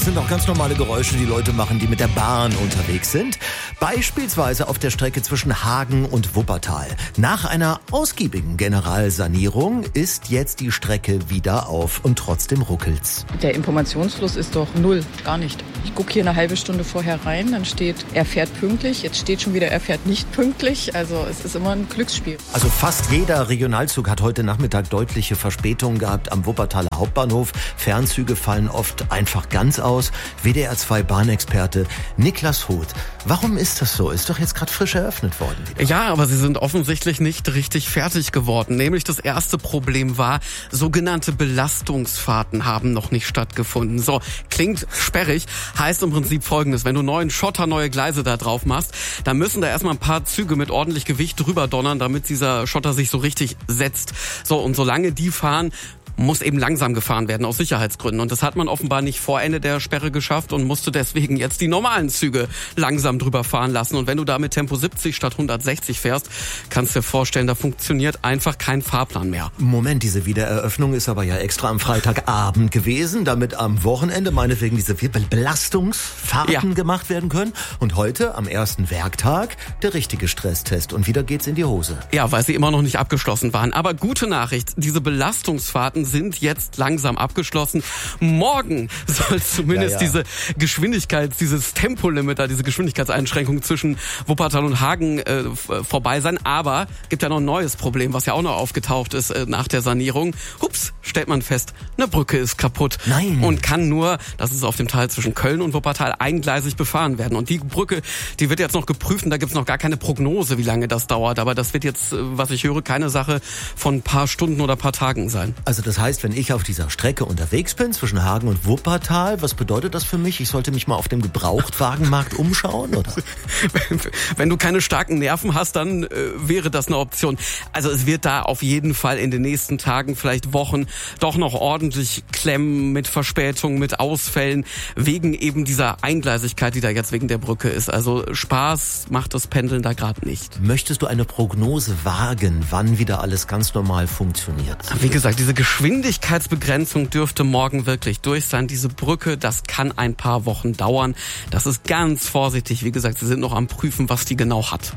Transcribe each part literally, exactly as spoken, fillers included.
sind auch ganz normale Geräusche, die Leute machen, die mit der Bahn unterwegs sind. Beispielsweise auf der Strecke zwischen Hagen und Wuppertal. Nach einer ausgiebigen Generalsanierung ist jetzt die Strecke wieder auf und trotzdem ruckelt's. Der Informationsfluss ist doch null, gar nicht. Ich gucke hier eine halbe Stunde vorher rein, dann steht, er fährt pünktlich. Jetzt steht schon wieder, er fährt nicht pünktlich. Also es ist immer ein Glücksspiel. Also fast jeder Regionalzug hat heute Nachmittag deutliche Verspätungen gehabt am Wuppertaler Hauptbahnhof. Fernzüge fallen oft einfach ganz aus. W D R zwei Bahnexperte Niklas Hoth. Warum ist das so? Ist doch jetzt gerade frisch eröffnet worden. Wieder. Ja, aber sie sind offensichtlich nicht richtig fertig geworden. Nämlich das erste Problem war, sogenannte Belastungsfahrten haben noch nicht stattgefunden. So, klingt sperrig, heißt im Prinzip Folgendes. Wenn du neuen Schotter, neue Gleise da drauf machst, dann müssen da erstmal ein paar Züge mit ordentlich Gewicht drüber donnern, damit dieser Schotter sich so richtig setzt. So, und solange die fahren, muss eben langsam gefahren werden aus Sicherheitsgründen. Und das hat man offenbar nicht vor Ende der Sperre geschafft und musste deswegen jetzt die normalen Züge langsam drüber fahren lassen. Und wenn du da mit Tempo siebzig statt hundertsechzig fährst, kannst du dir vorstellen, da funktioniert einfach kein Fahrplan mehr. Moment, diese Wiedereröffnung ist aber ja extra am Freitagabend gewesen, damit am Wochenende meinetwegen diese Belastungsfahrten ja. gemacht werden können. Und heute, am ersten Werktag, der richtige Stresstest. Und wieder geht's in die Hose. Ja, weil sie immer noch nicht abgeschlossen waren. Aber gute Nachricht, diese Belastungsfahrten sind jetzt langsam abgeschlossen. Morgen soll zumindest ja, ja. diese Geschwindigkeits-, dieses Tempolimit, diese Geschwindigkeitseinschränkung zwischen Wuppertal und Hagen äh, vorbei sein. Aber gibt ja noch ein neues Problem, was ja auch noch aufgetaucht ist äh, nach der Sanierung. Hups, stellt man fest, eine Brücke ist kaputt. Nein. Und kann nur, das ist auf dem Teil zwischen Köln und Wuppertal, eingleisig befahren werden. Und die Brücke, die wird jetzt noch geprüft und da gibt's noch gar keine Prognose, wie lange das dauert. Aber das wird jetzt, was ich höre, keine Sache von ein paar Stunden oder ein paar Tagen sein. Also das heißt, wenn ich auf dieser Strecke unterwegs bin, zwischen Hagen und Wuppertal, was bedeutet das für mich? Ich sollte mich mal auf dem Gebrauchtwagenmarkt umschauen, oder? Wenn, wenn du keine starken Nerven hast, dann äh, wäre das eine Option. Also es wird da auf jeden Fall in den nächsten Tagen, vielleicht Wochen, doch noch ordentlich klemmen mit Verspätungen, mit Ausfällen, wegen eben dieser Eingleisigkeit, die da jetzt wegen der Brücke ist. Also Spaß macht das Pendeln da gerade nicht. Möchtest du eine Prognose wagen, wann wieder alles ganz normal funktioniert? Wie gesagt, diese Geschwindigkeitsbegrenzung dürfte morgen wirklich durch sein. Diese Brücke, das kann ein paar Wochen dauern. Das ist ganz vorsichtig. Wie gesagt, sie sind noch am Prüfen, was die genau hat.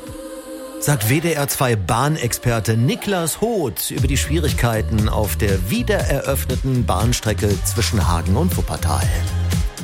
Sagt W D R zwei Bahnexperte Niklas Hoth über die Schwierigkeiten auf der wiedereröffneten Bahnstrecke zwischen Hagen und Wuppertal.